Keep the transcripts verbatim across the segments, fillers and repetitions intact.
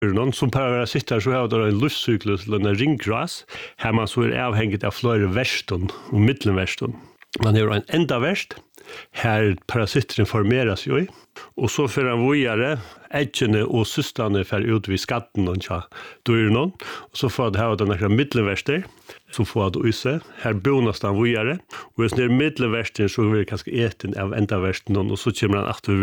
Någon som parasiter så har det en lustcyklus eller en ringgras här man så är avhängigt av flera värston och mittenvärston. Man har en enda värst här parasiten formeras ju och så för en vojare äggene och systrarna för ut vid skatten och ja då är det någon och så får det här den några mittenvärster så får det use här bonastan vojare och just när mittenvärsten så vill kanske äten av enda värsten och så kommer han att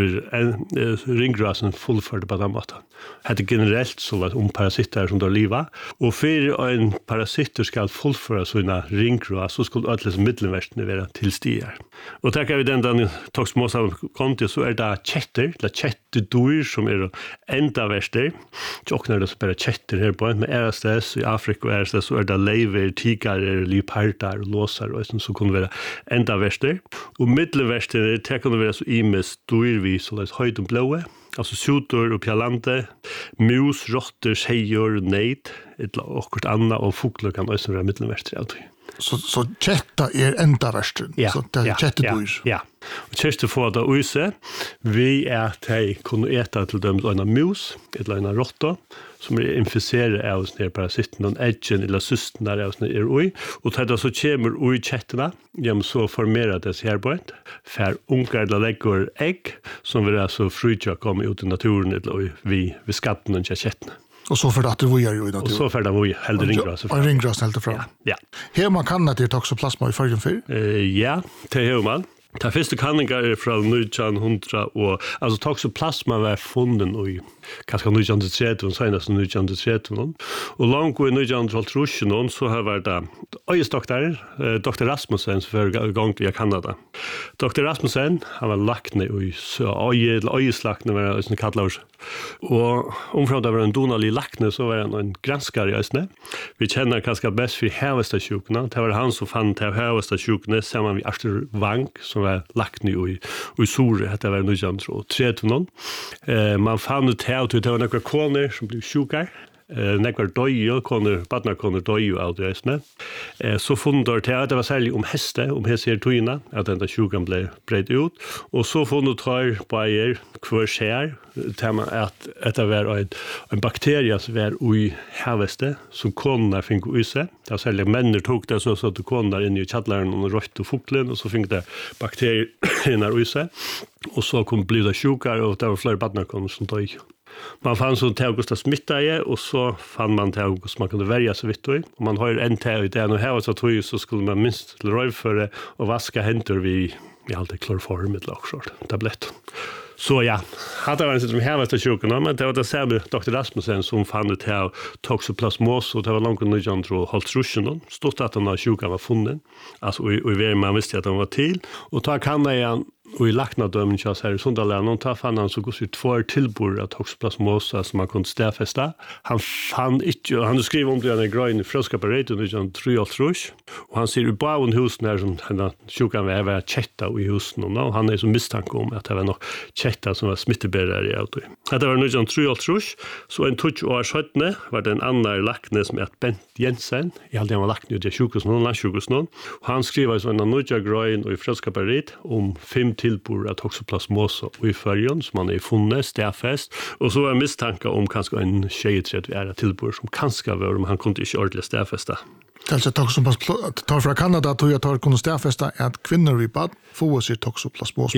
över ringgrasen fullförd på den måten. Det är generellt så att om parasiter som då liva och för en parasiter ska fullföra sina ringgras så skulle alla mittenvärsten vara tillstigar. Och tackar vi den den toxmosa konti så är det chatter, det chatter som är enda värster. Och när det så bara chatter här på med R S S i Afrika är det så är det lever, tigrar, leopardar och låsar och sånt som kan vara enda värster. Och mittenvärsten det kan vara så imes dyrvis så det höjt och blåa. Alltså sotor och pjalante, mus, råttor, tjejor, nejt, ett och annat och fåglar kan också vara mittenvärster alltid. Så så chatta är enda värsten. Ja, så det ja, chatta ja, dyr. Ja. Och chatta får det use. Vi är att kunna äta till dem en mus, eller en råtta som är inficerade av såna parasiten och äggen eller cystnar av såna är oj och det så kommer oj chattarna genom så formerar det sig här på ett för ungar eller lägger ägg som vill alltså frutja komma ut i naturen eller vi vi skatten och chattarna. Och så för att det var ju i naturen. Och så för det var ju helt ringras. Och ringras helt fram. Ja. Ja. Här man kan att det toxoplasma i förrän för. Eh ja, det hör man. Det första kanningar är från nittonhundra och alltså toxoplasma var funnen i kanske nittonhundratrettio senast nittonhundratrettio och långt i nittonhundratretton så har varit det öjestoktor doktor Rasmussen för gång i Kanada. doktor Rasmussen han var lackne i så öjeslackne var det som kallas och omfram det var en donali lackne så var han en granskare just vi känner kanske bäst för Havesta sjukna det var han som fann till Havesta sjukna samman vi Arthur Wank som var lagt nu i i Sore det var nittonhundratretton eh man fann ut här att det var några koner som blev sjuka eh några döja koner barna koner döja av det med eh så fann det att det var särskilt om häste om hästar tojna att den där sjukan blev bred ut och så fann det tror på er kvar skär tema att att det var en en bakterie som var i haveste som konar fick i sig det var särskilt männer tog det så så att konar in i chattlaren och rött och fuklen och så fick det bakterier in i sig och så kom bli det sjukare och det var fler barn kom som dog. Man fann så till augusta smittade och så fann man till august man kunde välja så vitt och man har en till i den och här så tror jag så skulle man minst till röv för det och vaska händer vi i allt klorform med laxort tablett. Så ja, hade varit som här var sjukan men det var det samma doktor Rasmussen som fann ut här toxoplasmos och det var långt under Jan tror Holtrushen stod att den här sjukan var funnen. Alltså och vi man visste att den var till och ta kan jag och i lacknadömen så här Sundaland och ta fann han så går ut två tillbor att toxoplasmos som man kunde stäfesta. Han fann inte han skrev om det en grön fröskaparet och Jan tror Holtrush och han ser ju bara en hus när som den sjukan var var chatta i husen och han är så misstänkt om att det var nog chatta som var smittebärare i auto. Det var Jan tror Holtrush så en touch år sjutton var den andra lackne som är Bent Jensen i hade han lagt nu det sjukhus någon landsjukhus någon och han skriver så en nya grön och i fröskaparet om fem tillbor att toxoplasmos och i förjon som man är funnet stäfest och så var misstanke om kanske en tjejträd är tillbor som kanske var om han kunde inte ordentligt stäfesta. Alltså toxoplasmos tar från Kanada att jag tar kunde stäfesta att kvinnor vi bad får sig toxoplasmos.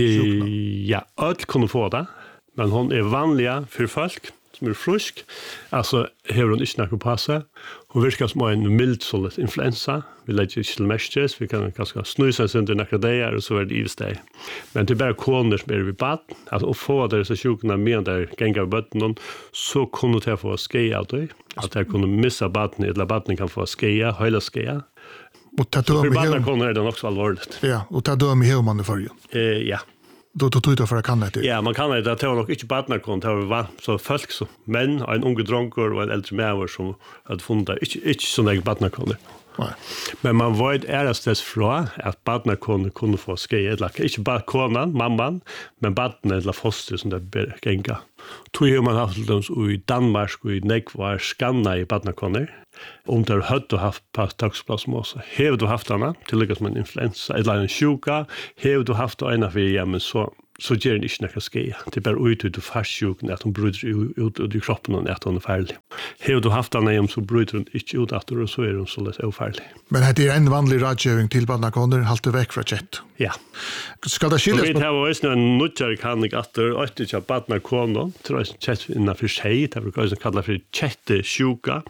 Ja, alla kunde få det men hon är vanliga för folk som är frisk. Alltså har hon inte något på sig. Hon verkar som en mild sålet influensa. Vi lägger inte till mestres. Vi kan ganska snusa sig under några dagar och så är det i steg. Men det är bara koner som är vid bad. Alltså och få dessa sjukorna med där gänga vid bötten så kunde det få skeja av det. Att jag kunde missa baden eller baden kan få skeja, höjla skeja. Och det döm för barna koner är det också allvarligt. Ja, och det döm i hemman i förrjun. Eh, ja. Då då tog det för att kan det. Ja, man kan det att det var nog inte barnakon, det var så folk så men en unge dronkor och en äldre människa som hade funnit inte inte såna barnakon. Nej. Men man var ett ärestes fra att barnakon kunde få skeja eller inte bara konan, mamman, men barnen eller foster som det gänga. Tog ju man haft dem i Danmark och i Nekvar skanna i barnakoner. Om du har hört och haft toxoplasmos, har du haft den till lyckas med en influensa eller en sjuka, har du haft en av igen men så så ger den ikke noe skje. Det er bare ut ut og farstsjuken at hun bryter ut, ut i kroppen og at hun er farlig. Har du haft den så bryter hun ikke ut at og så er hun så litt ufarlig. Men det er en vanlig rådgivning til badnakoner, halte vekk fra kjett. Ja. Skal det skilles? Vi har også en nødgjør kanik at det er ikke badnakoner, til å kjett innenfor seg, det er hva som kallet for kjettesjuka,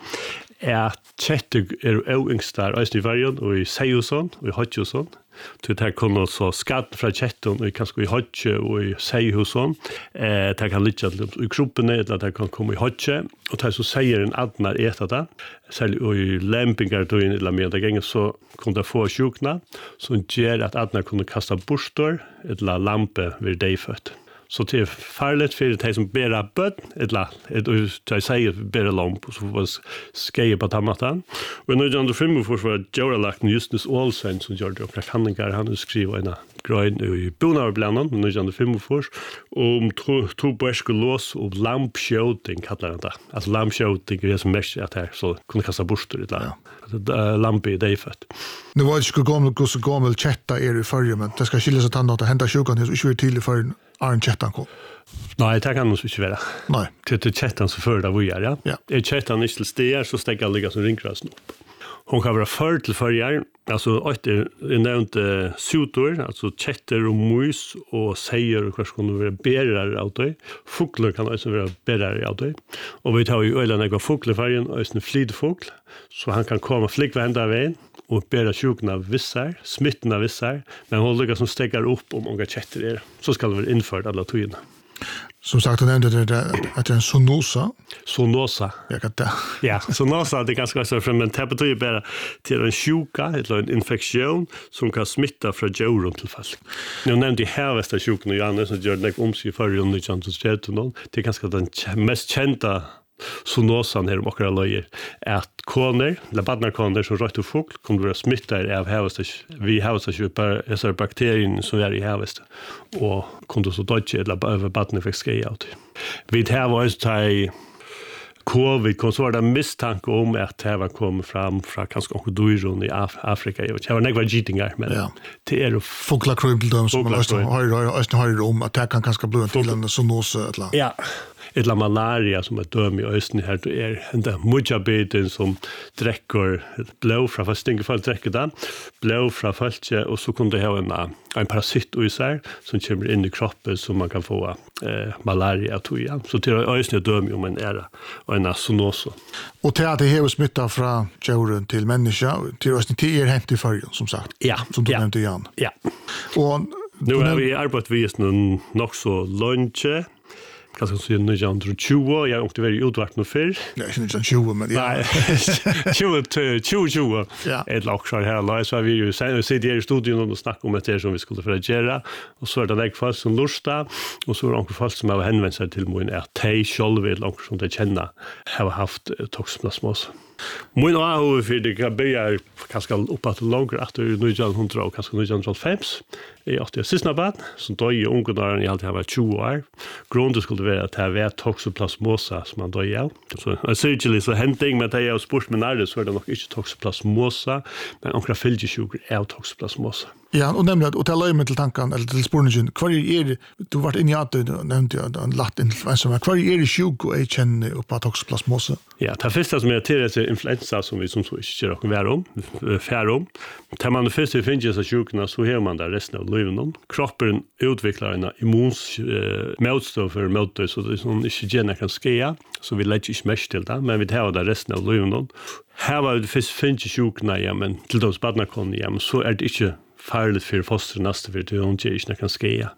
er at kjetter er øvingstar også i varjen, og i seiosson, og i hodjosson. Så det kan også skaden fra kjetten, og kanskje i hodje og i seihosson. Eh, det kan ligge i kroppen, eller det kan komme i hodje, og det så sier en adnar etter det, særlig i lempingar, eller med det ganger, så kunne det få sjukna, som gjør at adnar kunne kaste bostor, eller lampe ved deiføtt. Så det er farlig for de som ber av bøtt, eller de sier ber av lamp, og så får vi skje på tammatan. Og i nødvendig fremfor var Gjøralakten Justus Ålsvein som gjør det, og kanningar han skriver en grøn i Bonavarblanen, i nødvendig fremfor, om to, to børske lås og lampskjøting, kallar han det. Altså lampskjøting er det som mest at her, så kunne kasta bostor, eller ja. Lampe i deiføtt. Nu var det ikke gammel, hvordan gammel kjetta er i førje, men det skal skilles at han at henta sjukan, så ikke vi tidlig førje Arn Kjettan kom. Nei, det kan nog ikke være. Nei. Til til Kjettan så før det vi er, ja. Ja. Er Kjettan ikke til stier, så stekker han ligge som ringkrasen opp. Hun kan være før til førjer, altså etter jeg nevnte sutor, altså kjetter og mus og seier og kanskje kunne være bærer av det. Fugler kan også være bærer av det. Og vi tar jo øyne av fuglefergen, og en flydfugl, så han kan komme flikvend av veien, og bæra sjuken av vissar, smitten av vissar, men hun lykker som stekker opp om unga kjetter er. Så skal det være innført alle togene. Som sagt, du nevnte det at det er en zoonosa. Zoonosa. Jeg kan det. Ja, zoonosa det er ganske ganske frem, men det betyr bare til en sjuka, eller en infeksjon, som kan smitta fra djuren til folk. Nå nevnte jeg hervest av sjuken, og Janne, som gjør det omsky for å ikke annet noen. Det er ganske den mest kjente zoonosan her om akkurat løyer, at koner, eller badnarkoner som rødt og fugl, kommer til å være smittet av havestet. Vi havestet ikke bare disse bakteriene som er i havestet, og kommer til å dødge, eller badner fikk skje av det. Vi har også tatt covid, kom så var det misstanke om at det var kommet fram fra kanskje onkel dyren i Af Afrika. Jeg vet ikke, det var nekva gytingar, men ja. Det er jo Fuglakrybildom som man også har om at det kan kanskje bli en til en zoonose, et eller annet. Ja. Eller malaria som er døm i østen her, det er en mujabiden som drekker blå fra, for stinker folk drekker den, blå fra folket, og så kunne det ha en, en parasitt i seg som kommer inn i kroppen som man kan få eh, malaria av tog igjen. Så det er østen er døm om en ære, og en zoonose. Og til at det har smittet fra djuren til mennesker, til østen til er hent i fargen, som sagt. Ja. Som du ja. nevnte igjen. Ja. Og nu har vi arbeidet vist noen nok så lunge, kanskje siden nitton tjue, jeg har ikke vært utvart noe før. Nei, ikke nitton tjue, men ja. Nei, tjue tjue. Ja. Et laksar her, så har vi jo sitter her i studien og snakker om det som vi skulle for å gjøre, og så er det en folk som lusta, og så er det noen folk som har henvendt seg til min, at de selv vil noen som de kjenner, har haft toxoplasmose. Min ahov for det kan begynne kanskje oppåt langer etter nitton hundre og kanskje nitton halvfems. Jeg åtte siste barn, som døg i unge når jeg alltid var tjue år. Grunnen skulle være at jeg vet toxoplasmose som han døg av. Så jeg sier ikke litt så henting, men det er jo spørs med nærmere, så er det nok ikke toxoplasmose, men omkring fylgesjuker er toxoplasmose. Ja, og nemlig, og til løymen til tanken, eller til spørningen, hva er, du har vært inne i at du nevnte jo en latt influensa, men hva er det sjuk og jeg kjenner opp av toxoplasmose? Ja, det første som er til er influensa, som vi som så ikke gjør noe vær om, fær om. Til man det første finner seg sjukene, så har man det resten av livet om. Kroppen utvikler en immons uh, motstoffer mot det, så det er sånn ikke gjerne kan skje, så vi legger ikke mest til det, men vi tar det resten av livet om. Her var det først finner sjukene, ja, men til de badnarkene, ja, men så er det ikke farligt för foster nästa för det hon ger inte kan skeja.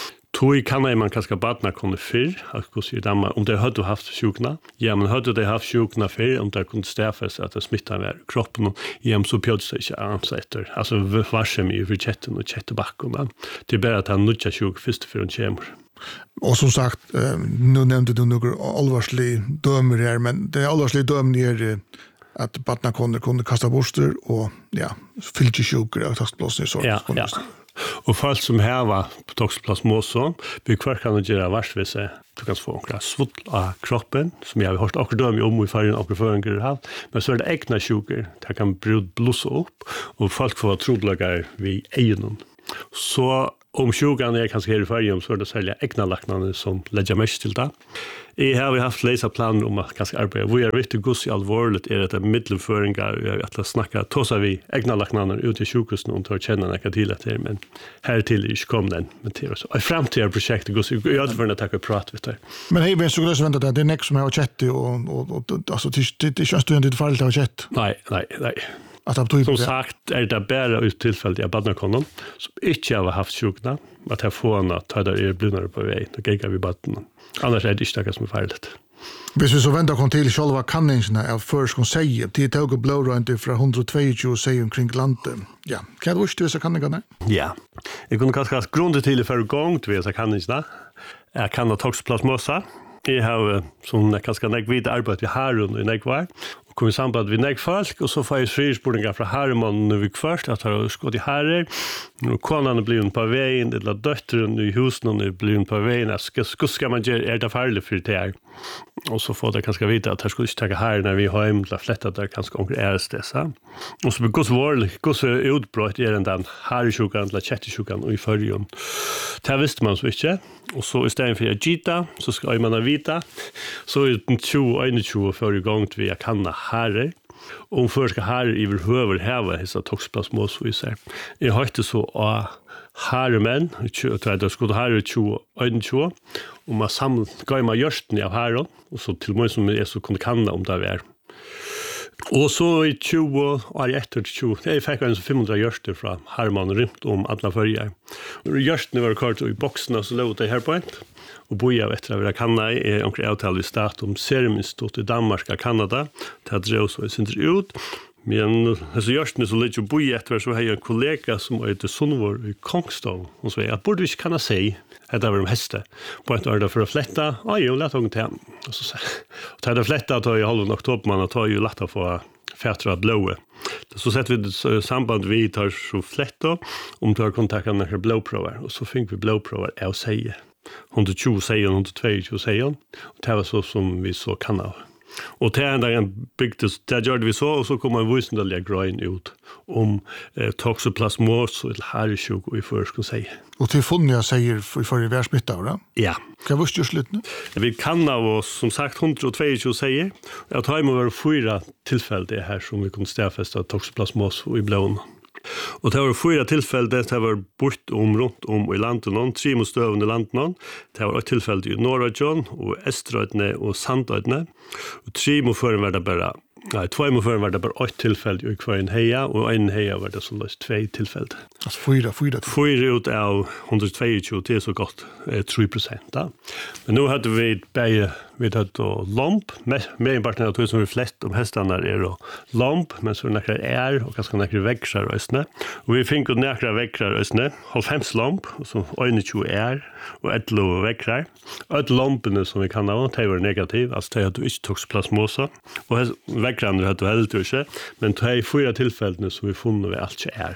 Tog kan man kanske badna kunde för att gå se damma om det hade haft sjukna. Ja, men hade det haft sjukna för om det kunde stäffas att det smittar med kroppen och jäm så pjöd sig inte ansätter. Alltså varsam i chatten och chattebacken. Det är bara att han nutcha sjuk först för en kämmer. Och som sagt, nu nämnde du några allvarsliga dömer här, men det allvarsliga dömer är att barna kunde kunde kasta borster och ja, fylgesjuker och toxoplasmos så. Ja, ja. Och folk som här var toxoplasmose, vi kvar kan göra varsvis du kan få en svult av kroppen, som jag har hört akkurat döm om i färgen och förhållande har haft, men så är det egna sjuker, det kan blossa upp och folk får vara troliga vid egen. Så Om sjukan är kanske här i färgen så är det sälja egna lacknarna som lägger mest till det. I har vi haft läsa planer om att kanske arbeta. Vi är viktigt gus i allvarligt är det middelföringar att snacka tosa vi egna lacknarna ut i sjukhusen och ta känna några till det men här till är kom den men till så. I framtida projekt gus i överförna tacka prat vet du. Men hej, vi skulle så vänta att det är nästa som har chatt och och och alltså det det känns ju inte farligt att chatt. Nej, nej, nej. Som sagt är det bara ut tillfället i badnakonon som inte har haft sjukna att jag får en att ta där är blunare på väg. Då gick vi badnen. Annars är det inte något som är farligt. Hvis vi så väntar kom till själva kanningarna av först kon säger till tog och blowrunter från hundratjugo säger omkring landet. Ja, kan du visst så kanningarna? Ja. Jag kunde kanske grunda till för gång till vissa kanningarna. Jag kan ha toxoplasmosa. Jag har som ganska näck vid arbete här under näck var. Och kom i samband vid näck folk och så får jag frysborningar från Harman nu vid först att ha skott i herrer. Och konan blir en på vägen eller dottern i husen nu blir en på vägen. Ska ska ska man göra är det farligt för det här. Och så får det kanske vita att här skulle ta här när vi har hemla flättat där kanske konkurreras det så. Och så begås vår gås utbrott är den där harrsjukan eller chattsjukan och i förrjun. Det visste man så inte. Och så istället för att gita så ska man vita. Så är det tjugo tjugo för igång till vi kan herre. Om först ska herre i över häva hesa toxoplasmos så isär. Jag har inte så att herremen, det skulle herre tjugo tjugo och man samlar går man görsten av herren och så till mig som är så kunde kanna om det är. Och så i tjugo och efter tjugo, jag fick en femhundra görster från Harman runt om alla förjar. Görsten var kort i boxen så låg det här på ett. Och boja vet jag vad kan är omkring avtal i stat om Seruminstitut i Danmark och Kanada. Det hade så syns ut. Men så görs det så lite boja efter så har jag en kollega som heter Sonvor i Kongstad och så jag borde inte kunna säga att det var de hästar på ett år för att flätta. Aj, jag lät hon till. Och så och ta det flätta att i halv oktober man tar ju lätt att få färtra blåa. Så sätter vi ett samband vi tar så flätta om tar kontakt med några blåprover och så fick vi blåprover av sig. hundratjugo säger hundratjugo säger och det var så som vi så kan ha. Och det enda en byggdes det gjorde vi så och så kommer en visendaliga grön ut om eh, toxoplasmos eller harrsjuk och i först kan säga. Och till funnit jag säger för för världssmitta då? Ja. Kan vi just slut nu? Vi kan av oss som sagt hundratjugo säger. Jag tar emot fyra tillfällen det här som vi kunde stäffästa toxoplasmos i blån. Och det var fyra tillfällen det var bort om runt om i landet någon tre mot stövande landet någon. Det var ett tillfälle i norra John och Eströdne och Sandödne. Och tre mot förrän var det bara nej, två mot förrän var det bara ett tillfälle i kvar en heja och en heja var det så löst två tillfällen. Alltså fyra, fyra. Fyra ut av hundratjugo det är så gott eh, tre procent. Ja. Men nu hade vi bäge vi hade då lomp med med parten av tusen flest om hästarna är då lomp men så några är och ganska några växlar röstne. Och vi fick några växlar röstne, halvfem lomp och så tjugo är och ett lov växlar. Ett lompen som vi kan ha det var negativ alltså det hade inte toxoplasmosa och växlarna hade helt inte men det är fyra tillfällen som vi funnit vi allt är.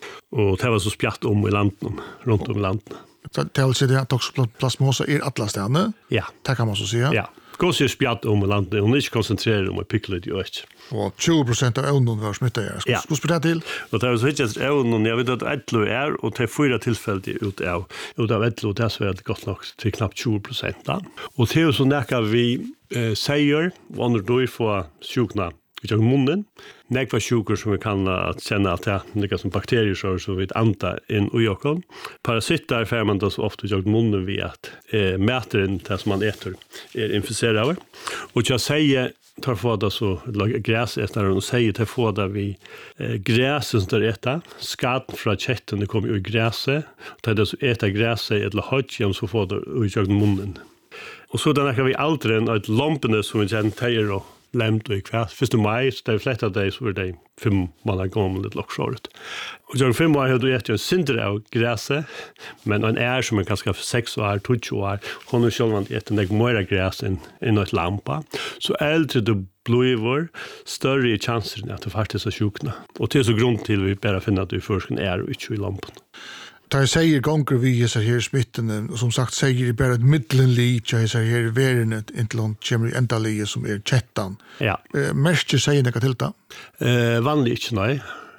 Och det var så spjatt om i landet, runt om i landet. Det vill säga att toxoplasmosa är alla städerna? Ja. Det kan man så säga? Ja. Gå så spjatt om i landet, och inte koncentrera om att pickla lite i öst. Och tjugo procent av ögonen var smittade. Ska vi spela till? Och det var så inte ögonen, jag vet att ett lo är, och det är fyra tillfällen ut av, ut av ett lo, det är så väldigt gott nog till knappt tjugo procent. Och det är så näka vi eh, säger, och under då får sjukna i munnen. Nekva sjukor som vi kan att känna att det är som bakterier så som vi antar in i ögon. Parasiter får man då så ofta i munnen via att eh, mäter det som man äter är inficerad av. Och jag säger tar få det så gräs äter och säger till få det vi eh, gräsen som där äta skatt från chatten det kommer ju gräset. Det är så äta gräset eller hodgem så får det i munnen. Och så där kan vi alltid ett lampene som vi känner tejer och lämt och i kvart. Första maj, så det är flesta dag så är det fem månader gammalt lockshåret. Och jag fem månader har du ätit en synder av gräset, men en är som är ganska sex år, tjugo år, hon är själv ätit en mer gräs än, än ett lampa. Så äldre du blir, större är chansen att du faktiskt är sjukna. Och det är så grund till vi bara finner att du först är och inte i lampan. Da jeg sier gonger vi er her smitten, som sagt sier bare et middelenlig, jeg er her verden inntil han kommer i endalige som er tjettan. Ja. Eh, Mest sier noe til det? Eh, vanlig ikke, nei.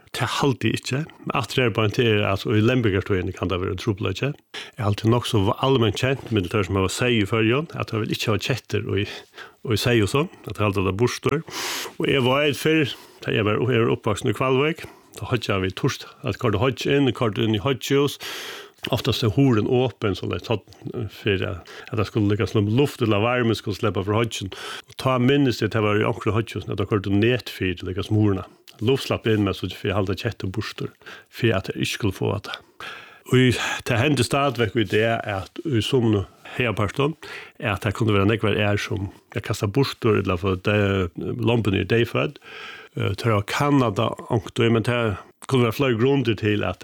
Det er alltid ikke. Men at det er bare til at i Lembergertøyene kan det være en trobladje. Jeg er alltid nok så allmenn kjent med det som jeg var seg i førjen, at jeg vil ikke ha kjetter og, og seg og sånn, at jeg alltid hadde bostor. Og jeg var et før, da jeg var oppvaksen i Kvalvøk, da hadde jeg vi torst, at jeg hadde inn, jeg hadde inn i hodgjøs, oftast er horen åpen, så det er tatt for at det skulle ligge som luft eller varme skulle slippe fra hodgen. Og ta minnes det til å være i akkurat hodgjøs, at det hadde nedfyr til ligge som horene. Luft slapp inn med så for jeg hadde kjett og bostor, for at jeg ikke skulle få det. Og det hendte stadigvæk i det at i som heiaparten, er at det kunne være nekvar er som jeg kastet bostor, eller for lampen i degfødd, til å Kanada, men det kunne være flere grunner til at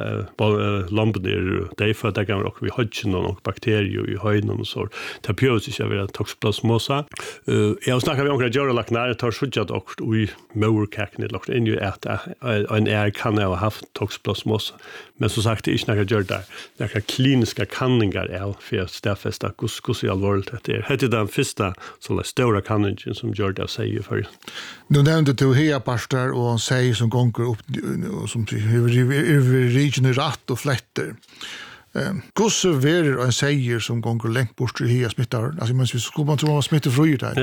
uh, lampen er degfødd, det kan være også vi hodgen og bakterier i høyden og så. Det behøver ikke å være toxoplasmosa. Uh, jeg har snakket med omkring djørelakner, jeg tar suttet også i mørkaken, eller inn i at en er kan ha haft toxoplasmosa. Men som sagt, det er ikke noe gjør der. Det er kliniske kanninger er for å stedfeste hvordan er alvorlig dette er. Dette er den første store kanningen som gjør det å si i før. Nå nevnte du heiaparster og sier som gonger opp og som er region ratt og fletter. Hvordan verer en seier som gonger lengt bort til hia smittar? Altså, men skulle man tro man var smittefri der?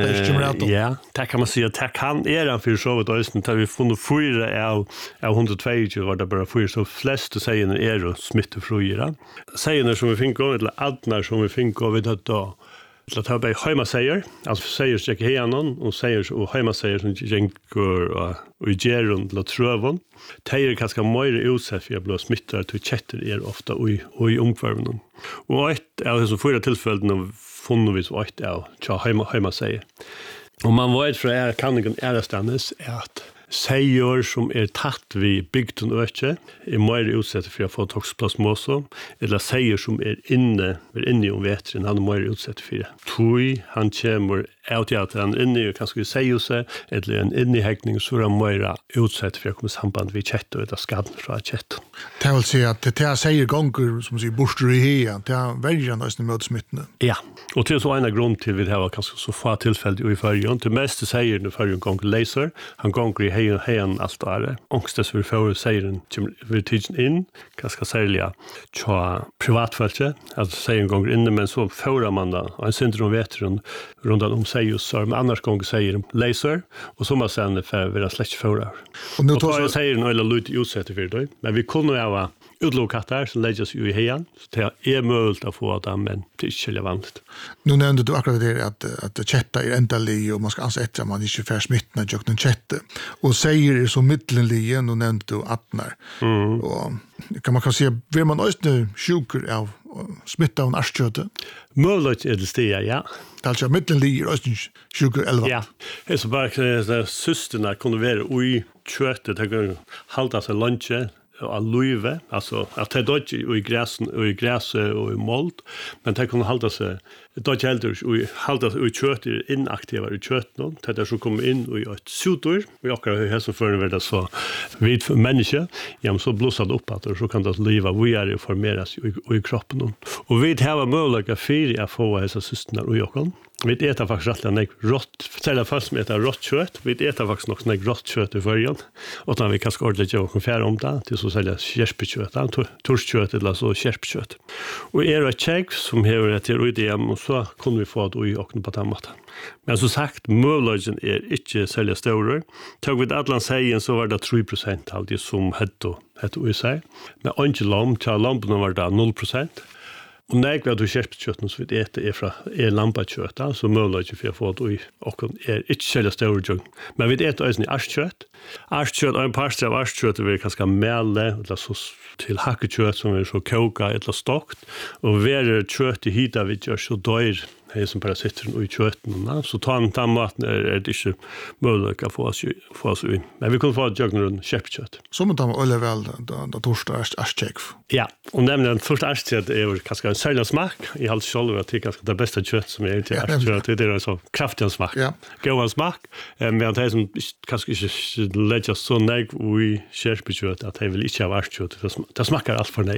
Ja, det kan man si at det kan er en for så vidt øysten. Da vi funnet fyra av, av hundreogtjue var det bare fyra, så fleste seierne er jo smittefri. Seierne som vi finner, eller adnar som vi finner, vi vet da, Så det har bare heimaseier, altså seier som ikke heianen, og seier og heimaseier som gjenker og i gjerund til trøven. De er ganske mer utsett for å bli smittet til kjetter er ofte og i, og i omkvarven. Og et av disse fyra tilfellene funnet vi så et av heimaseier. Og man vet fra er kanningen ærestandes er at seier som er tatt ved bygden og ikke, er mer utsatt for å få toxoplasmose, eller seier som er inne, er inne om vetren, han er mer utsatt for det. Tui, han kommer ut i at han er inne i kanskje seier seg, eller en innehekning, så er han mer utsatt for å komme samband ved kjett og etter skaden fra kjett. Det vil si at det er seier ganger, som sier, borster i hea, det er veldig nøysen med smittene. Ja, og til så en av grunnen til vi har kanskje så få tilfeller i førjen, til meste seier når førjen ganger laser, han ganger i hea hej hejan allt är angstes vi får säger vi tidsen in ganska särliga tja privatfältet alltså säger en gång inne men så får man då en syndrom vet runt runt om säger så men annars gång säger laser och så man sen för vara släkt för och nu tar jag säger nu eller lut utsätter för det men vi kunde ju ha utlokattar som läggs ju i hejan så det är möjligt att få det men det är inte relevant. Nu nämnde du akkurat det att att chatta är ändlig och man ska ansett att man inte får smittan jag den chatta och säger är så mittenlige nu nämnde du attnar. Mm. Och kan man kan se vem man östne sjuker av smitta och arsköte. Möjligt är det stiga ja. Alltså mittenlige östne sjuker elva. Ja. Det är så bara att systerna kunde vara i köttet det kan hålla sig lunche av luive, alltså att det dodge i gräsen och i gräset och i mold, men det kan hålla sig dodge helder och hålla sig i kött inaktiva i kött då, det där så kommer in och i ett sutor, och jag kan ha så för det så vid för människa, ja så blossar det upp att så kan det leva vi är formeras i, i kroppen då. Och vi har möjlighet för att få dessa systerna och jag vi äter faktiskt rätt en rått förtälla fast med ett rått kött vi äter faktiskt också en rått kött i början och då vi kan skåra det och konfera om det till så sälja kärspkött torskött eller så kärspkött och är det check som har det till idén och så kunde vi få det i och på tamat men så sagt möjligheten är inte sälja stora tog vi Atlant sägen så var det tre procent av det som hade hade U S A men inte lam till lampen var det noll procent. Och när jag då kärspkött så vi äter är från är lampakött så möjligt för att få det och är inte så stor men vi äter också arskkött arskkött en par av arskkött vi kanske mele eller så till hackekött som är så koka eller stockt och ver kött i hita vi gör så dör det som parasiter i kötten så tar en tomat är det inte möjligt att få oss få oss in men vi kunde få ett jagn runt kärspkött som man tar eller väl då torsdag arskkött ja och nämligen första arskkött är kanske en sälja smak i allt själva att det kanske det bästa kött som är till arskkött det är så kraftig smak ja god smak men det som kanske inte lägger så nej i kärspkött att det vill inte ha arskkött det smakar allt för nej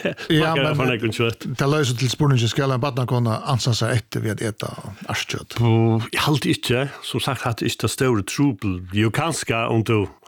ja men för nej kött det löser till spårningen ska alla barnen kunna ansa sig ett vi att äta arskkött jag halt inte som sagt att inte stora trubel ju kanske om du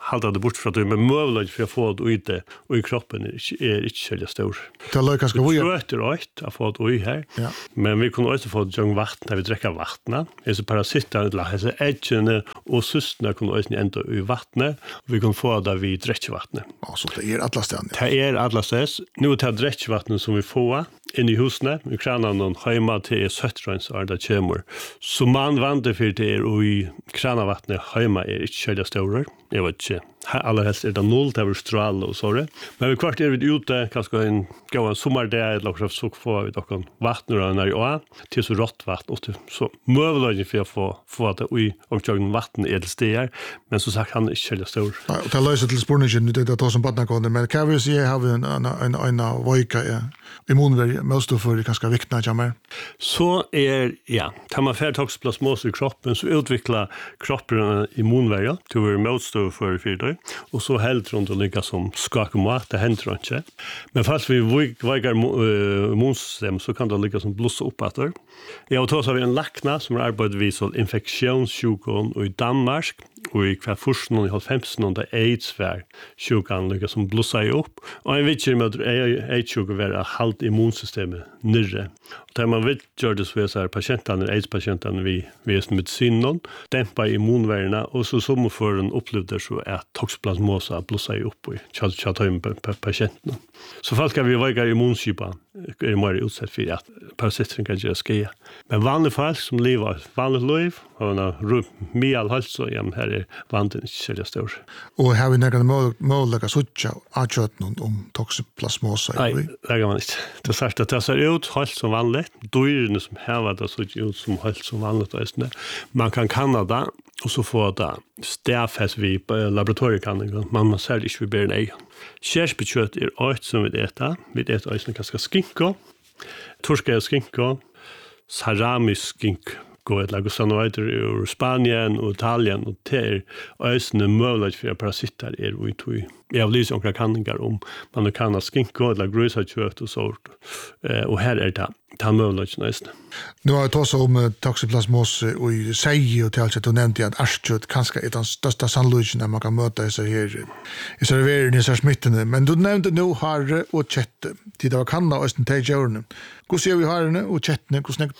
halta det bort fra det, men möjlighet för att få det ute och i kroppen är inte, är inte särskilt stor. Det är lika ska vi. Det är rätt att få det ut här. Ja. Men vi kunde också få det jung vatten när vi dricker vatten. Det är så parasiter eller så äggen och systrar kunde också ända i vattnet. Vi kunde få det vid dricksvattnet. Ja, så det är alla ställen. Det är alla ställen. Nu är det dricksvattnet som vi får in i husen, i kranen och hemma till söttröns är det kommer. Så man vandrar för det är och i kranavattnet hemma är inte särskilt stora. Jag vet inte. Allra helst är det noll, det är strål och så. Men vi kvart är vi ute, kanske en gå en sommardag eller också så får vi dock vatten och när jag till så rått vatten och så möjligt för att få få att vi och jag vatten är det stiger, men så sagt han är inte stor. Ja, och det löser till spårningen det det tar som barnakonde, men kan vi se har vi en en en en vecka immunvärde most of för ganska viktiga jammer. Så är ja, tar man färd toxoplasmos i kroppen så utvecklar kroppen immunvärde till vara motstånd för för det. Och så helt runt och lika som skaka mat, det händer inte. Men fast vi vägar immunsystem så kan det lika som blossa upp att det. Jag har tagit av en lackna som har arbetat vid så infektionssjukdom i Danmark och i kvar forskning i halvfemsen där AIDS var sjukan lika som blossar upp. Och en viktig med AIDS-sjuka var halt immunsystemet nere. Och där man vet gör det så är så här patienterna, AIDS-patienterna vi vi är medicinen, dämpa immunvärdena och så som för en upplevde så är toxoplasmosa blossar upp i chatta patienterna. Så fall ska vi väga immunskipa är mer utsatt för att parasiten kan göra skia. Men vanliga fall som lever vanligt liv och en mial hälsa igen här är vanligt inte så stor. Och har vi några möjliga sucha att om toxoplasmosa? Nej, det kan man inte. Det sagt att det ser ut helt som vanligt. Dyrene som här det så ut som helt som vanligt. Man kan Kanada och så får det stäffas vid laboratoriekanningen. Man ser det inte vid bär nej. Kärsbekött är ett som vi äter. Vi äter också ganska skinka. Torska skinka. Saramisk skinka. Gå ett lag sanoiter ur Spanien och Italien och ter ösne möjligt för parasiter är vi tog. Jag vill ju kanningar om man kan skinka eller grisakött och så. Eh och här är det ta möjligt nästan. Nu har jag tagit om toxoplasmos och i sig och till att nämnde att arstkött kanske är den största sannolikheten när man kan möta sig här i serveringen i så smittan. Men du nämnde nu harre och kött. Tid av kanna och östen tegjörne. Hur ser vi harre och köttne? Hur snägt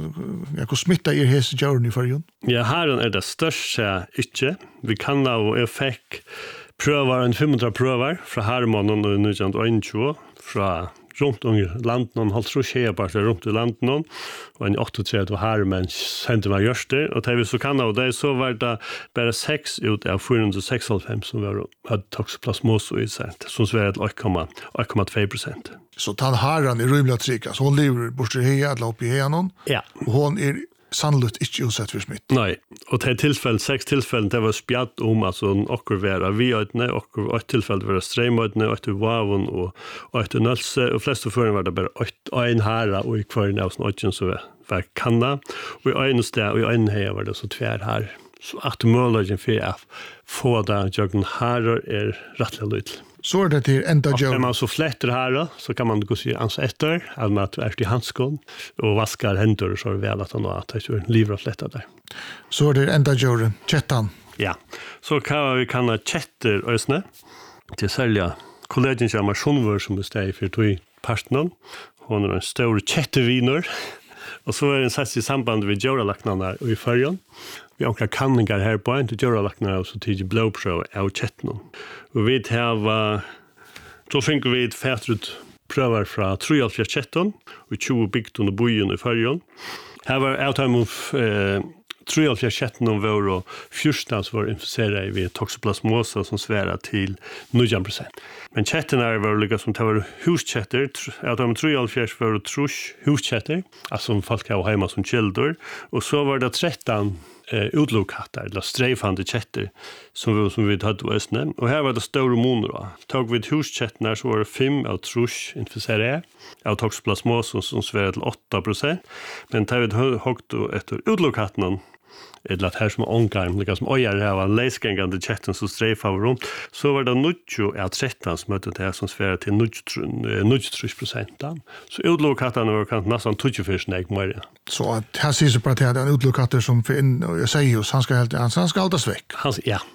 ja, hur smittar er hes jörne i förrjun? Ja, harren är det största inte. Vi kan och jag fick prövar en femhundra prövar från Harmanen och nittonhundratjugo från runt om i landet någon halv trus här bara runt i landet någon och en åttiotre här men sände mig just det och det vi så kan och det så var det bara sex ut av fyrahundrasextiofem som var hade toxoplasmos och i sent som så är det ett komma två procent. Så tan harran är rymligt trika så hon lever bort i hela upp i hela ja och hon är sannolikt inte utsatt för smitt. Nej, och det tillfället, sex tillfällen, det var spjatt om alltså okker vera vi ötne, okker ett tillfälle var strömötne, ett vavon och och ett nölse och flest för var det bara en herra och i kvar av snöchen så var kanna och i en stä och i en här var det så tvär här. Så att möjligen för att få det jag herrar är rättligt lite. Så är det till enda jobb. jobb. Om man så flätter här då, så kan man gå se ans efter, att man är i handskon och vaskar händer så är det väl att han har att det är livrat flättar där. Så är det enda jobb, chattan. Ja, så kan vi kanna chatter ösne till sälja kollegen som är sjunvör som bestämmer för tog partnern. Hon är en stor chatterviner. Och så är det en sats i samband med djuralaknarna i färjan. Vi har några kanningar här på en till djuralaknarna och så tidigt blodpröv av chatten. Och vi har så fick vi ett färdigt prövar från trettiofyra chatten och tjugo bygden och bojen i färjan. Här var avtagning av trettiofyra chatten och var och fjorton var inficerade vid toxoplasmosa som svärar till nio procent. Men chatten är var lika som det var huschatter, att de trettiofyra var trusch huschatter, alltså som folk har hemma som källor. Och så var det tretton eh, utlokattar, eller strejfande chatter som vi, som vi hade på Östnäm. Och här var det stora månader. Tog vi huschatterna så var det fem av trusch inficerade av toxoplasmosa som svärar till åtta procent. Men tar vi högt efter utlokattarna eller att här som ångarm, lika som ojar här var läsgängande chatten som strejfar runt, så var det nio av tretton som mötte det här som svärar till nio procent. Så utlokattarna var kanske nästan tjugofyra snägg mer. Så att här ser sig på att det är en utlokatter som för in, och jag säger just, han ska, helt, han ska hållas väck. Han, ja.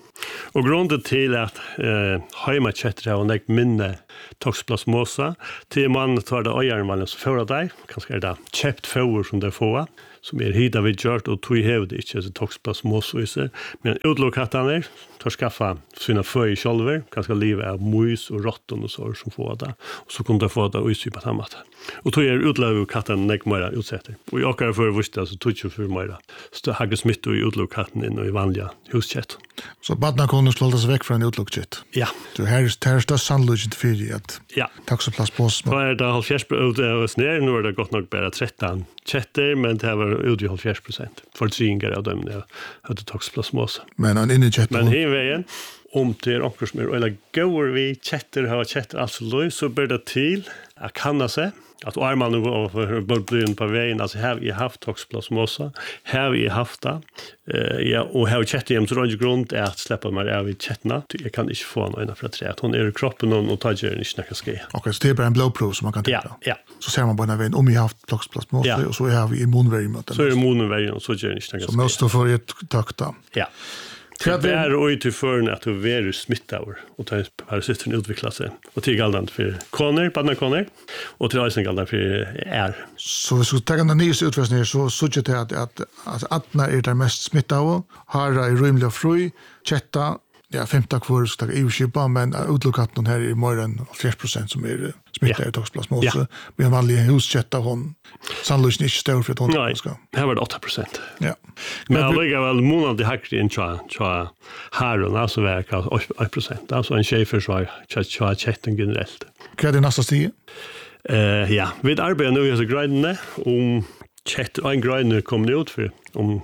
Och grunden till att eh, hemma chatter har en minne toxoplasmosa till man tar det öjar man så för dig kanske är det köpt för som det får som är hida vid gjort och tog hävd inte så toxoplasmosa men utlokattarna tar skaffa sina föj själva kanske liv av mus och råttor och så som får det och så kunde få det ut på annat och tog är utlöv katten näck mer utsätter och jag kan för visst alltså tog ju för mer så har smitt i utlokatten in i vanliga huschat så badna kunde slå sig väck från utlokchat ja så här är det störst sannolikt för att ja toxoplasmosa då är det halvfjerds procent snär nu är det gott nog bara tretton chatter men det var ut i halvfjerds procent för tringar av dem det hade toxoplasmosa men en inne chat men här vägen om det är också mer eller går vi chatter har chatter alltså så bör det till att kanna sig att armarna och bulten på vägen alltså här vi haft toxoplasmosa här vi haft det eh, ja och här chatter jämt så grund är att släppa mig av i chattarna jag kan inte få någon för att säga att hon är i kroppen och tar ju inte snacka ska okej så det är bara en blodprov som man kan ta ja ja så ser man bara när om vi haft toxoplasmosa ja. Och så har vi immunvariant så är immunvariant och så gör inte snacka så måste få ett takta ja det är och till för att det är smittad och tar parasiten utveckla sig och till galdant för koner på koner och till isen galdant för är så vi ska ta den nya utvärderingen så så att att att alltså att när är det mest smittade har är rymliga fri chatta ja femton kvar så tar ju skipa men utlokatten här i morgon halvfjerds procent som är smittade i toxoplasmosa med en vanlig huschatta hon sannolikt inte stor för att hon ska här var det åtta procent ja men jag lägger väl månad det hackar in tror jag här och alltså verkar åtta procent alltså en chefer så jag chatten generellt vad är det nästa steg eh ja vi arbetar nu så grejne om chatt en grejne kommer ut för om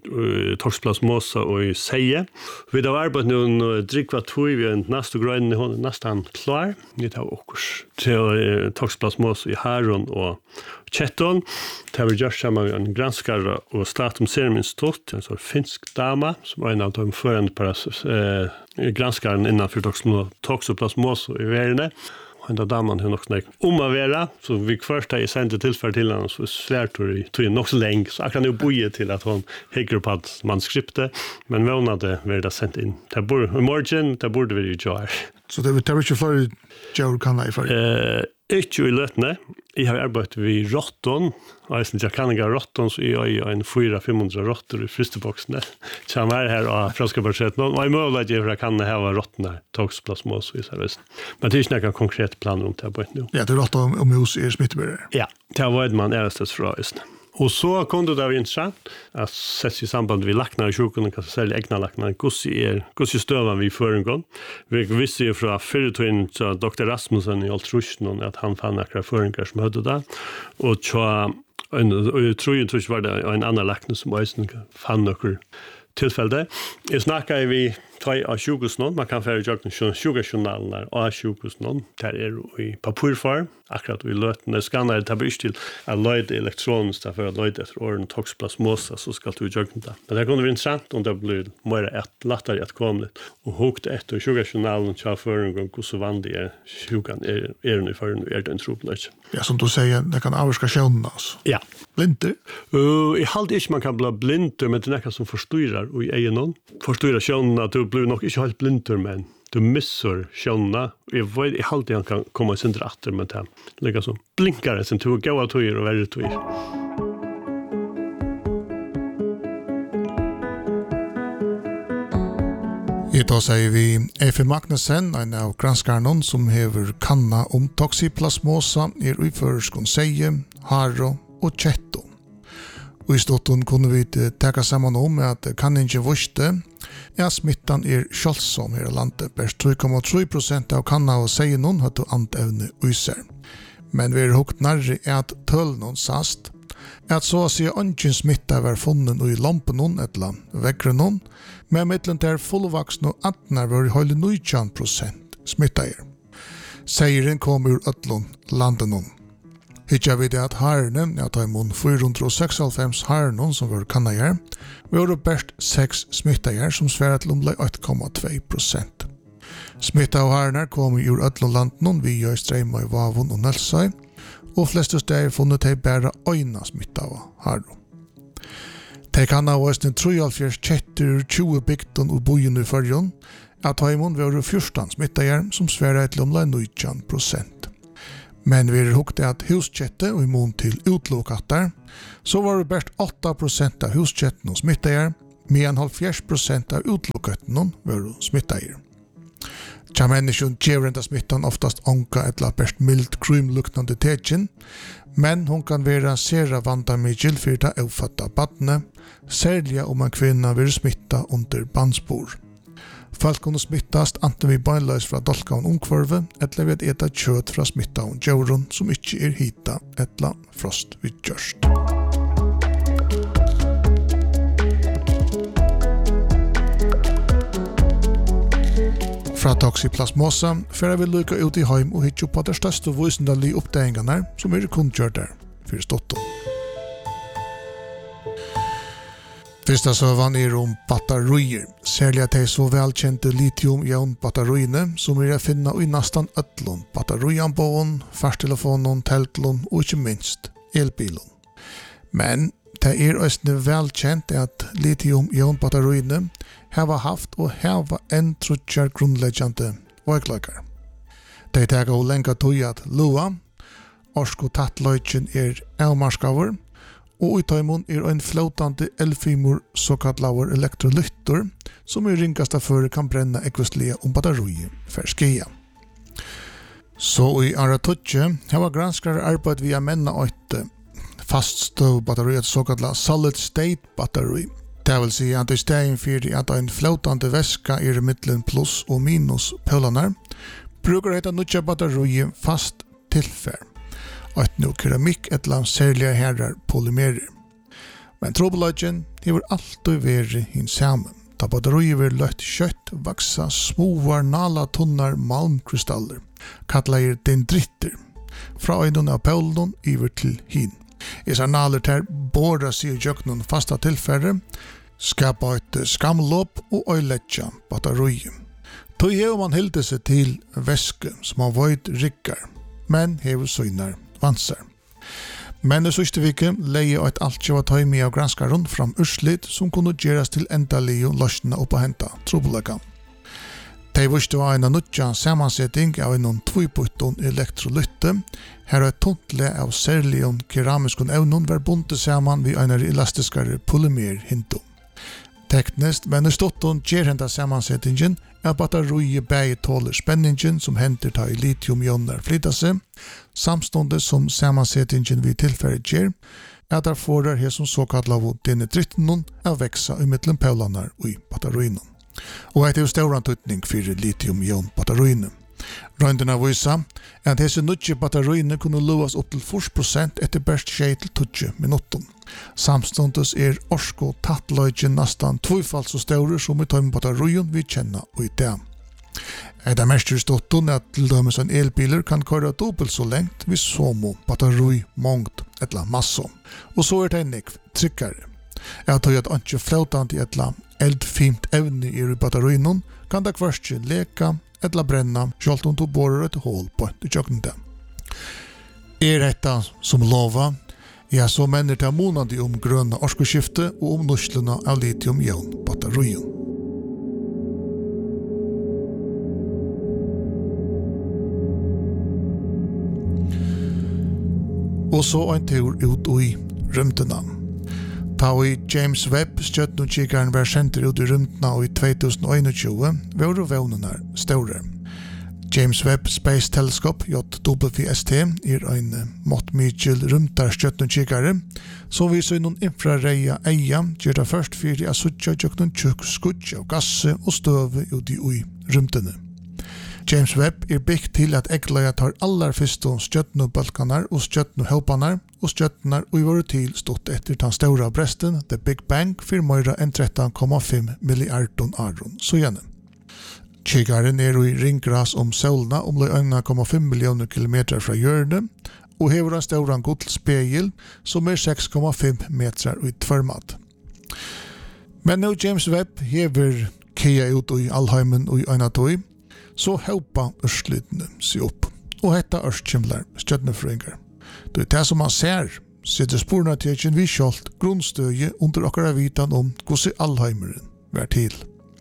toxoplasmosa och i säge. Vi har arbetat nu dricka två vi en nästa grön hon nästan klar. Det har också till toxoplasmosa i häron och chatton. Det har vi gjort samma en granskare och Statens seruminstitut en så finsk dama som är en av de förande paras eh, granskaren innanför toxoplasmosa i världen. Och den damen hon också näck om att vara så vi första i sände tillfälle till honom så svärt det tog nog så länge så jag kan ju boje till att hon häcker på att manuskriptet men vånade var det sent in det borde margin det borde vi ju göra så det vill ta ju för Joe kan jag för eh inte i lötne jag har arbetat vid råtton alltså jag kan inte råtton så jag är en fyra femhundra råttor i frysteboxen så jag är här och franska budget men jag möjligt att jag kan ha råttorna toxoplasmosa i service men det är inte någon konkret plan om det på nu ja det råttor om hus är smittbärare ja det var ett man ärstes från just och så kunde det vara intressant att sätta i samband med lacknar och sjukvården kan sälja egna lacknar. Hur är hur stövar vi för en gång? Vi visste ju från förutön så doktor Rasmussen i Altrusnon att han fann några föringar som hade det. Och så en jag tror ju tror var det en annan lacknar som också fann några tillfälle. Jag snackar vi två av sjukhusen man kan föra jag den sjukhusjournalen där av sjukhusen där är i pappersform akkurat vi lötna skannar det tar till att löda elektroniskt för att löda efter orden toxoplasmosa så ska du jag det men det kunde vara intressant om det blir mer ett lättare att komma och hukt efter sjukhusjournalen så för en gång hur så vanlig är sjukan är är den för är den tropligt ja som du säger det kan avska sjön alltså ja blinder uh, i halt inte man kan bli blind men det är något som förstyrar och i egen förstyrar sjön att du blir nog inte helt blind men du missar sjönna. Jag vet i halt jag kan komma sin dratter med det. Lägga så blinkar det sen till att gå att höra och värre till. Idag säger vi F. Magnussen, en av granskarna som hever kanna om toxoplasmosa er utförskon säge, haro och chetto. Och i ståtton kunde vi täcka samman om att kan inte visste ja, smittan är kjølsom her i landet. Best tre komma tre procent av kanna og sier noen har til antevne uiser. Men vi er hukt nærre at tøl noen sast, at så å si ønsken smitta var funnet i lampen noen etla vekkere noen, men mittlen til fullvaksne og antner var i høyde nitton procent smitta er. Seieren kom ur øtlån landet noen. Hittar vi det at herrene, jeg tar imot fire hundre seksoghalvfems herrene som var kannager, vi har best seks smittager som sværer til omleg åtte komma två procent. Smitta av herrene kom ur Øtlundlanden via Strømøy, Vavon og Nelsøy, og fleste steder funnet de bare øyne smitta av herrene. De kan ha vært en treoghalvfjerds kjetter tjue bygden og bojen i førjon, at heimon var fjorton smitteier som sverre til omlag nitton prosent. Men vi er hukte at huskjette og imon til utlokattar, så var det best åtta prosent av huskjetten og smitteier, medan halvfjerds prosent av utlokattarna var smitteier. Tja menneskjon gjør enda smittan oftast onka etla best mild krymluknande tekin, men hon kan være sera vandamidjil fyrir ta auffatta badne, særlig om en kvinna vil smitta under bandspor. Folk kunne smittast anten vi beinleis fra dolkaun omkvarve, eller ved eta kjøt fra smittaun djauron som ikkje er hita etla frost vid gjørst. Fra toxoplasmosa fører vi lukka ut i heim og hitjo på de største voisendalige oppdagingene som er kundgjørt der for ståtton. Första så var ni om batterier, särskilt de så välkända litium-ion-batterierna som är att finna i nästan ötlån, batterianbån, färdtelefonen, teltlån och inte minst elbilen. Men det är också välkänt att litium-ion-batterierna har haft och har en trutjar grundläggande vägläggare. Det tar och länka tog att lua, orskotattlöjtjen är avmarskaver, og i taimon er en flotande elfimor såkallavar elektrolytter som i ringasta före kan bränna ekvistliga om batterier för skia. Så i andra tutje har granskare arbeid via menna ett faststøv batteri, ett såkallat solid state batteri. Det vill säga att i stegen för att en flotande väska är mittlen plus och minus polanar brukar heta nutja batteri fast tillfär. Og et nu keramikk et eller annet særlige herrer polymerer. Men trobelagen har alltid vært hins sammen. Da batterier vil løtt kjøtt vaksa smovar nala tunnar malmkrystaller, kattleier dendritter, fra øynene av pølen iver til hin. Isar naler ter båra seg i jøknen fasta tilfære, skapa et skamlopp og øyletja batterier. Tog hever man hilde seg til væske som har vøyd rikkar, men hever søgnar vansar. Men i siste vike leie et altjøva tøymi av granskaren fram urslit som kunne gjeras til endalio løsna oppa henta trobelagan. De viste var en nutja samansetting av en tvøyputton elektrolytte, her et tuntle av særlion keramiskon evnon var bunte saman vid einar elastiskare polymer hinto. Teknist, men i stotton gjer henta samansettingen er batteriet bæg tåler spenningen som henter ta i litium-ioner flytta seg, samståndet som samansettingen vi tilfæret gjer, er der forar her som såkallat av denne drittenon er veksa i mittlen pølanar i batteriene. Og et er jo stauran tøytning for litium-ion batteriene. Røyndena visa er at hese nutje batteriene kunne lovas opp til fyrre prosent etter best tjei til tjue minutter. Samståndes er orsko tattløygen nastan tvøyfalt så større som i tøyme batterien vi kjenner og i det. Er det mest ståtton at til dømes en elbiler kan køyre dobbelt så lengt hvis somo batteri mångt etla masso. Og så er det nekv trykkare. Er tøy at ikke flottant i etla eldfimt evne i batterien kan det hverst leka etla brenna sjalt om du borer et hål på et tjøknende. Er dette som lova? Ja, så menner det månande om grønna orskoskifte og om norslene av litium-ion batterien. Og så en tur ut i rymdena. Ta i James Webb stjøtnokikaren var sendt ut i rymdena i tjuetusen og einogtjue var vevnene større. James Webb Space Telescope, J W S T, er en måttmykjel rymdar stjøtnokikare, som viser noen infrareia eia, gjør det først fyrir a suttja tjøknen tjukk skudja og gasse og støve ut i ui rymdene. James Webb er byggt til at egleia tar allar fyrst og stjøtnobalkanar og stjøtnohaupanar og stjøtnar og i våre til stått etter den ståra bresten, The Big Bang, for møyra enn tretton komma fem milliarder aron, så gjerne. Kikaren er i ringgras om solna om en komma fem millioner kilometer fra hjørnet, og hever en ståran godspegel som er seks komma fem meter i tvørmat. Men nå James Webb hever kia ut i allheimen og i einatoi, så haupa ørslitene seg opp, og hetta ørskimlar stjøtnefrøyngar. Det er det som man ser, sitter sporene til en vi kjolt grunnstøye under okkara vitan om hvordan Alheimeren var til.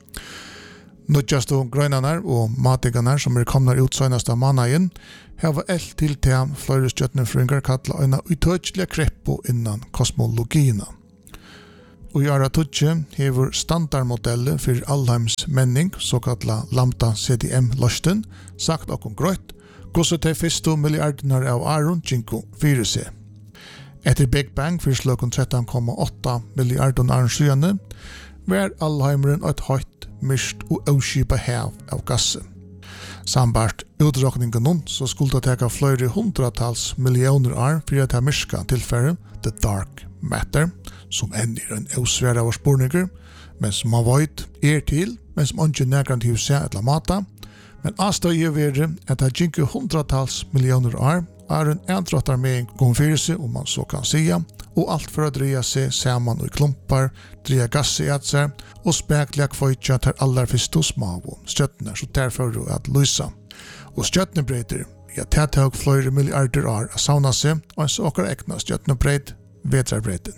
Nødjast og grønnanar og matiganar som er komnar ut søgnast av mannagen hava eld til tem flere stjøtnefrøyngar kalla øyna utøtslige kreppo innan kosmologina. Og i ara tutsi hever standardmodellet for Alheims menning, såkalla Lambda C D M-løsten, sagt okkom grøtt, hvordan de første milliardenar av Aron Jinko fire seg. Etter Big Bang for sløkken tretton komma åtta milliarder Aron syane, var Alheimeren et høyt, mist og avskipa hev av gasse. Sambart utrakningen så skulle det teka flere hundratals millioner år for at det myrska tilfære The Dark Matter, som ender en avsvær av spurninger, men som man vet er til, men som ikke nærkant til seg et la mata, men avstå i verre at det jinker hundratals millioner år er en entrottar med en konfyrelse, om man så kan sia, og alt for å dreie seg saman og i klumpar, dreie gass i at seg, og spekla kvoitja til aller første små støttene, så derfor er at lysa. Og støttnebreder, ja, tæt høg flere milliarder år a sauna seg, og en så okkar ekna støttnebred, vetrarbreiden.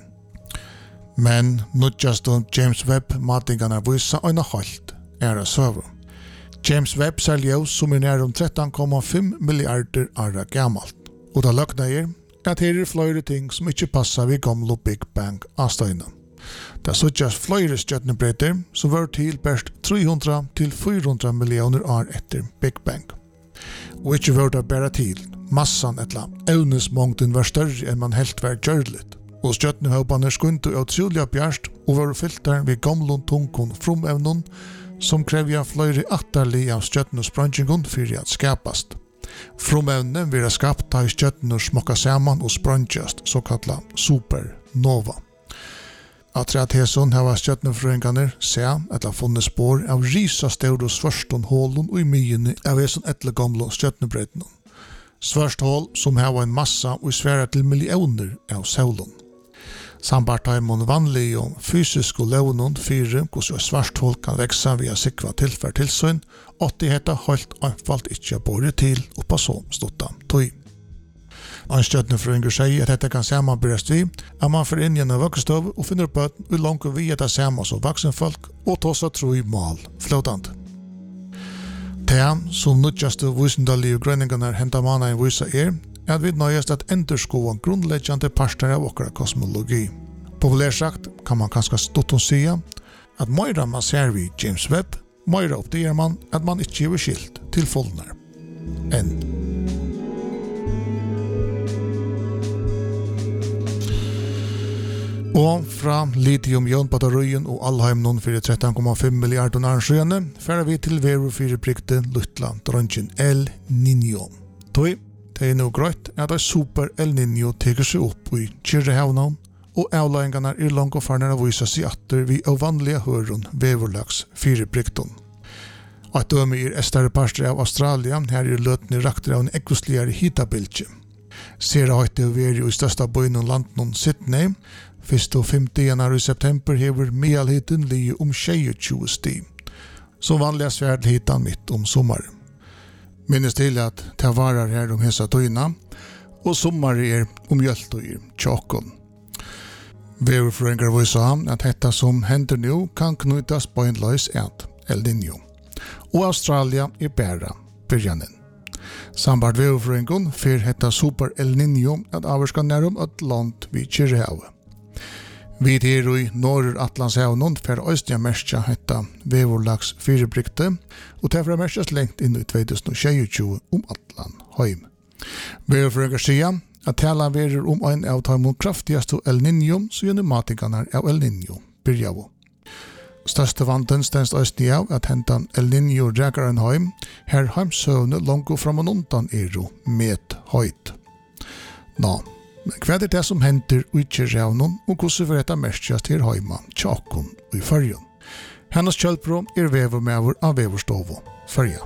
Men nødjast og James Webb matingarna vysa øyna holdt er a søvu. James Webb ser ljøs som er nær om tretton komma fem milliarder år gammalt, og da løkna er at her er flere ting som ikke passer ved gamle Big Bang avstøyna. Det suttjas flere stjøtnebretter som var til best tre hundre til fire hundre millioner år etter Big Bang. Og ikke var det bare til. Massan etla evnesmångden var større enn man helt var gjørligt. Og stjøtnehøpene skunte utrolig bjerst og var fylt der ved gamle tungkon fromevnen som krevja flere atterlig av stjøtnesprangingen for at skapast. Fromevnen vil ha skapt da i stjøtner smokka saman og sprangast, såkalla supernova. At treatheson hava stjøtnefrøyngarnir se at ha funnet spår av risa stør og svarston hålen og i myene av eson etle gamle stjøtnebreidene. Svarst hål som hava en massa og sværa til millioner av saulen. Sambart har man vanlig og fysisk og levnån fire hvordan svart hål kan veksa via sikva tilfær tilsyn, og det heter holdt anfalt ikke bore til oppa så stotta tøy. En støtnefrøyngur sier at dette kan samanbyrjast vi, at man får inn gjennom vokstov og finner på at vi langt vi etter saman som vaksenfolk og tåsa tro i mal flåtand. Det som nødjaste vysendalige grønningarna henta manna i vysa er, at vi nøyest at enderskoa grunnleggjande parter av okkara kosmologi. Populært sagt kan man kanskje stått og sia at meira man ser vi James Webb, meira oppdager man at man ikke er skilt til fullnar enn. Og fra lithium-ion-batterien og Alheimnon for tretton komma fem milliarder arnsjøene, færer vi til veru fire brikte luttla dronjen El Niño. Toi, det er noe grøtt at ei super El Niño teker seg opp i Kyrrehavnavn, og avleggingarna er langt og farnar av vysa seg atter vi av vanlige høron veverlags fire brikton. At døme er estare parster av Australia, her er løtene rakter av en ekvistligere hitabiltje. Sera høyte veri i størsta bøynen landen Sydney, Fyrst og femte januar i september hever mealhiten li om tjueto sti, som vanliga svärdhitan mitt om sommar. Minnes til at det varar her om hesa tøyna, og sommar er om hjältøyer, tjokkon. Veverfrøyngar vysa at detta som hender nu kan knytas på en løys et El Niño. Og Australia er bæra byrjanen. Sambart veverfrøyngun fyr hetta super El Niño at averska nærum et land vid Kyrrehavet. Vi er i Norr Atlantshavnen for østja merskja hetta vevorlags firebrikte, og derfor er merskjast lengt inn i tjueto tjueto om Atlantheim. Veverfrøyngar sier at tala verer om ein av taimon kraftigaste El Niño, så gjennom matiganar av El Niño byrjavo. Største vanten stens østni av at hentan El Niño rækar en heim, her heimsøvne langt fram og undan er jo med høyt. Nå, men hva er det som henter i Kyrrehavnen, og hvordan vil dette merskjast her heima, tjokkon og i fyrjon? Hennes kjølpro er vevermever av veverstovo, fyrja.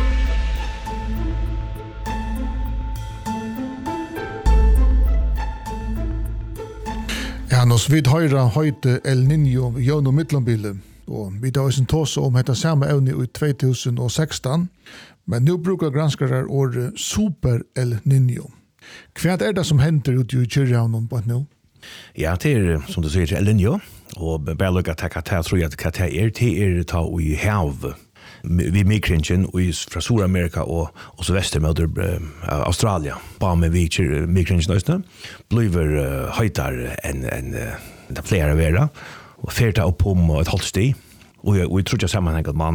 Hennes vid høyra høyte El Niño Jon og Midtlandbile, og vi da også tåse om dette samme evne i tjueto sekstan, men nå bruker granskere året Super El Niño. Hva er det som hender ute i Kyrrjavnen på et nå? Ja, det er, som du sier, Elinjo, og bare lukka til hva det tror jeg at hva det er, det er ta i hav, vi mikringen fra Sur-Amerika og, og så vester med uh, Australia, bare med vi mikringen også, blir uh, høytere enn en, uh, flere vera, og ferta opp om et halvt sti, og jeg, og jeg tror ikke sammenhengt at man